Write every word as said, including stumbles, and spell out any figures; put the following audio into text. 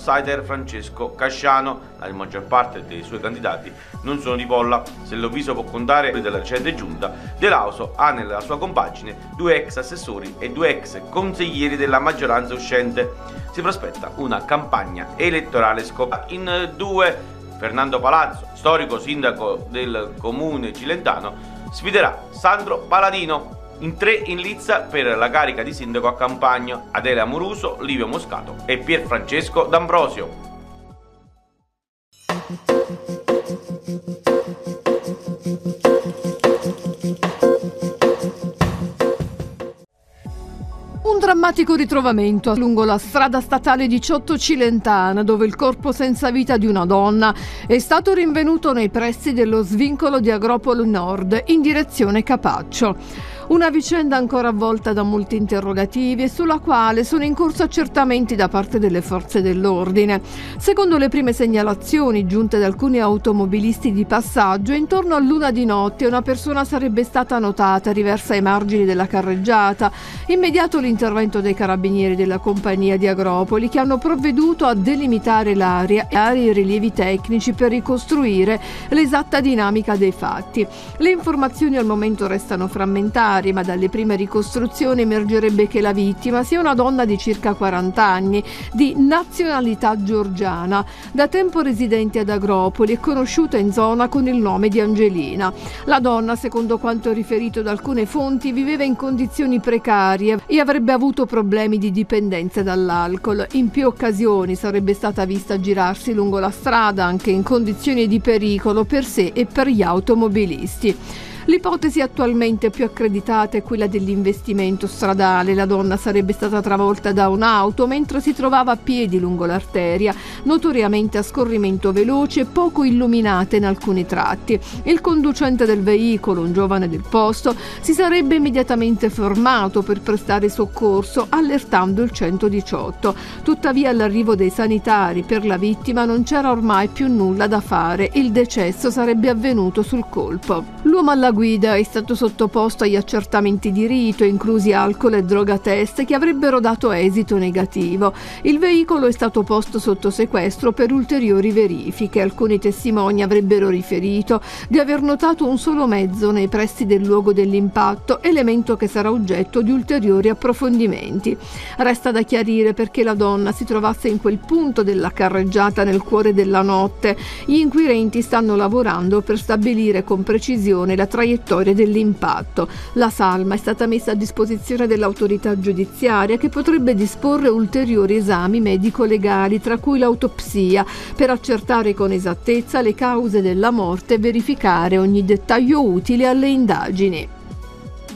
outsider Francesco Casciano. La maggior parte dei suoi candidati non sono di Polla. Se l'Ovviso può contare della recente giunta, De Lauso ha nella sua compagine due ex assessori e due ex consiglieri della maggioranza uscente. Si prospetta una campagna elettorale scopa in due. Fernando Palazzo, storico sindaco del comune cilentano, sfiderà Sandro Paladino. In tre in lizza per la carica di sindaco a Campagno: Adele Amoruso, Livio Moscato e Pierfrancesco D'Ambrosio. Un drammatico ritrovamento lungo la strada statale diciotto Cilentana, dove il corpo senza vita di una donna è stato rinvenuto nei pressi dello svincolo di Agropolo Nord in direzione Capaccio. Una vicenda ancora avvolta da molti interrogativi e sulla quale sono in corso accertamenti da parte delle forze dell'ordine. Secondo le prime segnalazioni giunte da alcuni automobilisti di passaggio, intorno a l'una di notte una persona sarebbe stata notata riversa ai margini della carreggiata. Immediato l'intervento dei carabinieri della compagnia di Agropoli, che hanno provveduto a delimitare l'area e a i rilievi tecnici per ricostruire l'esatta dinamica dei fatti. Le informazioni al momento restano frammentate, ma dalle prime ricostruzioni emergerebbe che la vittima sia una donna di circa quaranta anni, di nazionalità georgiana, da tempo residente ad Agropoli e conosciuta in zona con il nome di Angelina. La donna, secondo quanto riferito da alcune fonti, viveva in condizioni precarie e avrebbe avuto problemi di dipendenza dall'alcol. In più occasioni sarebbe stata vista girarsi lungo la strada, anche in condizioni di pericolo per sé e per gli automobilisti. L'ipotesi attualmente più accreditata è quella dell'investimento stradale. La donna sarebbe stata travolta da un'auto mentre si trovava a piedi lungo l'arteria, notoriamente a scorrimento veloce e poco illuminata in alcuni tratti. Il conducente del veicolo, un giovane del posto, si sarebbe immediatamente fermato per prestare soccorso, allertando il centodiciotto. Tuttavia, all'arrivo dei sanitari per la vittima non c'era ormai più nulla da fare. Il decesso sarebbe avvenuto sul colpo. L'uomo alla guida è stato sottoposto agli accertamenti di rito, inclusi alcol e droga test, che avrebbero dato esito negativo. Il veicolo è stato posto sotto sequestro per ulteriori verifiche. Alcuni testimoni avrebbero riferito di aver notato un solo mezzo nei pressi del luogo dell'impatto, elemento che sarà oggetto di ulteriori approfondimenti. Resta da chiarire perché la donna si trovasse in quel punto della carreggiata nel cuore della notte. Gli inquirenti stanno lavorando per stabilire con precisione la traiettoria dell'impatto. La salma è stata messa a disposizione dell'autorità giudiziaria, che potrebbe disporre ulteriori esami medico-legali, tra cui l'autopsia, per accertare con esattezza le cause della morte e verificare ogni dettaglio utile alle indagini.